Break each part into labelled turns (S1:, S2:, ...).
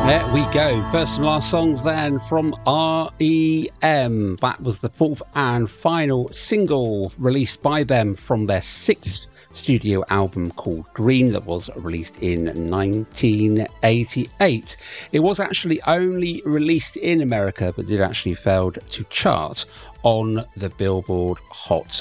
S1: There we go. First and last songs then from REM. That was the fourth and final single released by them from their sixth studio album called Green that was released in 1988. It was actually only released in America but did actually fail to chart on the Billboard Hot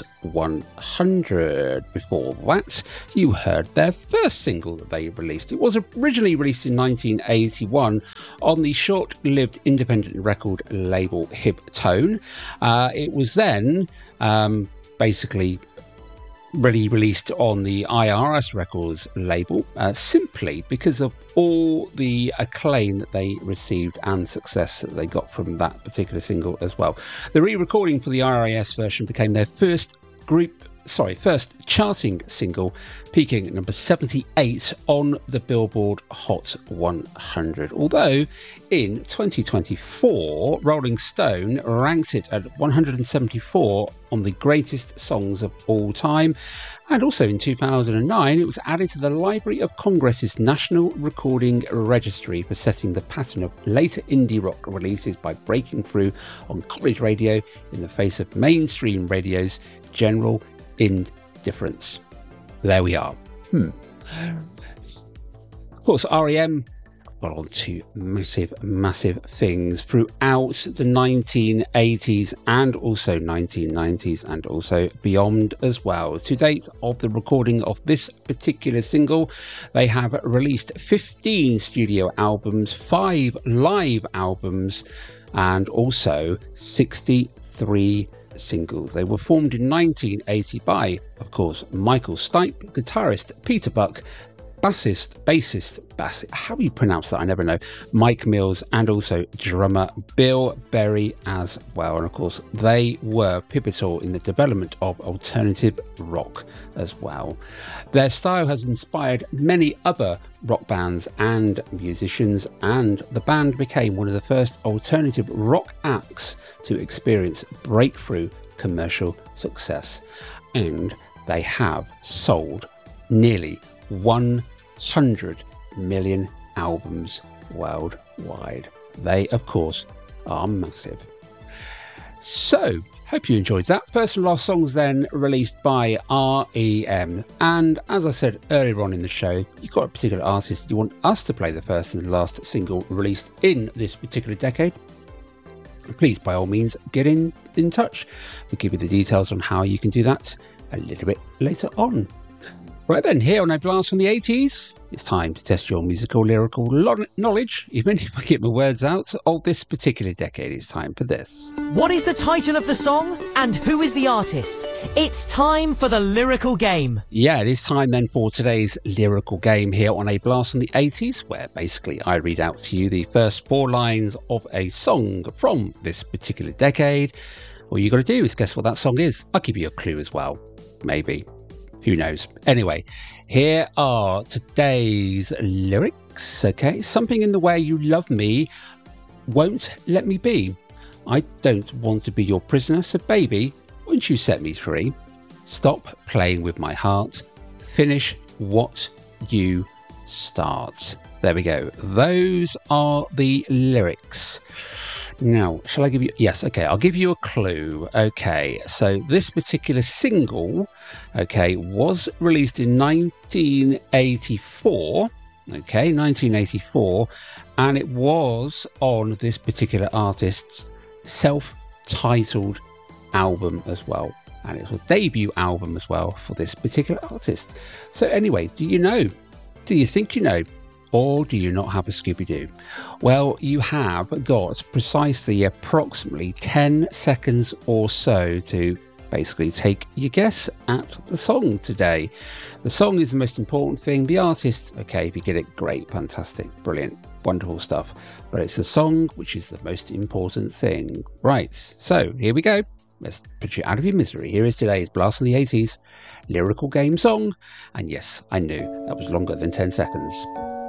S1: 100. Before that, you heard their first single that they released. It was originally released in 1981 on the short-lived independent record label Hip-Tone. It was then basically really released on the IRS Records label simply because of all the acclaim that they received and success that they got from that particular single as well. The re-recording for the IRS version became their first charting single, peaking at number 78 on the Billboard Hot 100. Although in 2024, Rolling Stone ranks it at 174 on the greatest songs of all time. And also in 2009, it was added to the Library of Congress's National Recording Registry for setting the pattern of later indie rock releases by breaking through on college radio in the face of mainstream radio's general indifference. There we are. Of course, REM got on to massive things throughout the 1980s and also 1990s and also beyond as well. To date of the recording of this particular single, they have released 15 studio albums, 5 live albums, and also 63 singles. They were formed in 1980 by, of course, Michael Stipe, guitarist Peter Buck, bassist, how do you pronounce that? I never know, Mike Mills, and also drummer Bill Berry as well. And of course, they were pivotal in the development of alternative rock as well. Their style has inspired many other rock bands and musicians, and the band became one of the first alternative rock acts to experience breakthrough commercial success. And they have sold nearly 100 million albums worldwide. They, of course, are massive. So, hope you enjoyed that. First and last songs then released by REM. And as I said earlier on in the show, you've got a particular artist you want us to play the first and last single released in this particular decade. Please, by all means, get in touch. We'll give you the details on how you can do that a little bit later on. Right then, here on A Blast from the 80s, it's time to test your musical, lyrical knowledge, even if I get my words out, of this particular decade. It's time for this.
S2: What is the title of the song and who is the artist? It's time for the lyrical game.
S1: Yeah, it is time then for today's lyrical game here on A Blast from the 80s, where basically I read out to you the first 4 lines of a song from this particular decade. All you got to do is guess what that song is. I'll give you a clue as well, maybe. Who knows? Anyway, here are today's lyrics, okay? Something in the way you love me won't let me be. I don't want to be your prisoner, so baby, won't you set me free? Stop playing with my heart. Finish what you start. There we go. Those are the lyrics. Now, shall I give you... Yes, okay, I'll give you a clue. Okay, so this particular single, okay, was released in 1984. Okay, 1984. And it was on this particular artist's self-titled album as well. And it was a debut album as well for this particular artist. So anyways, do you know? Do you think you know? Or do you not have a Scooby-Doo? Well, you have got precisely approximately 10 seconds or so to basically take your guess at the song today. The song is the most important thing. The artist, okay, if you get it, great, fantastic, brilliant, wonderful stuff. But it's the song which is the most important thing. Right, so here we go. Let's put you out of your misery. Here is today's Blast from the 80s lyrical game song. And yes, I knew that was longer than 10 seconds.